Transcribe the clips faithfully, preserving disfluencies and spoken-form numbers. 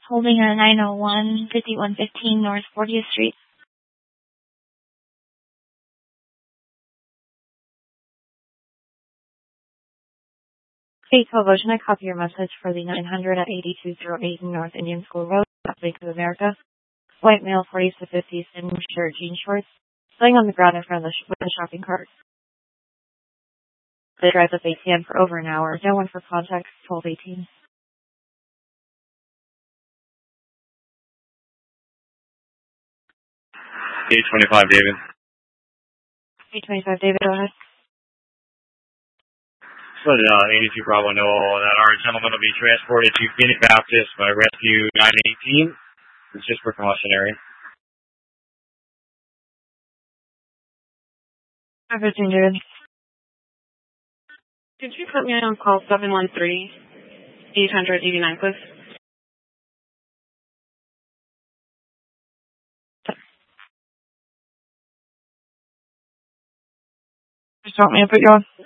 holding a nine oh one, fifty-one fifteen North fortieth Street. eight twelve Ocean, I copy your message for the nine hundred at eighty-two oh eight North Indian School Road, Bank of America. White male, forties to fifties, in shirt, jean shorts, laying on the ground in front of the, sh- with a shopping cart. They drive up A T M for over an hour. No one for contact, twelve eighteen. eight twenty-five, David. eight twenty-five, David, go ahead. So, uh, eighty-two Bravo know that our gentleman will be transported to Phoenix Baptist by Rescue nine eighteen. It's just precautionary. fifteen, David. Could you put me on call seven one three, eight hundred eighty-nine, please? Just want me to put you on?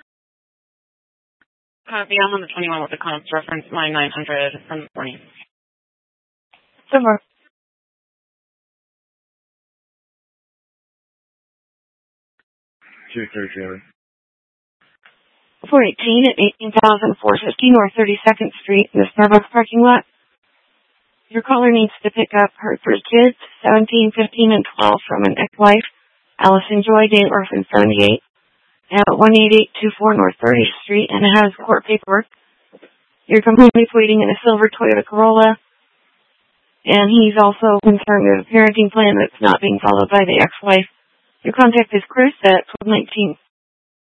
Uh, yeah, I'm on the twenty-one with the comps reference line nine hundred from the morning. Somewhere. two three, David. four eighteen at eighteen thousand four hundred fifty North thirty-second Street in the Starbucks parking lot. Your caller needs to pick up her three kids, seventeen, fifteen, and twelve, from an ex-wife, Allison Joy, date orphan seventy-eight, at one eight eight two four North thirtieth Street, and it has court paperwork. You're completely waiting in a silver Toyota Corolla, and he's also concerned with a parenting plan that's not being followed by the ex-wife. Your contact is Chris at twelve nineteen.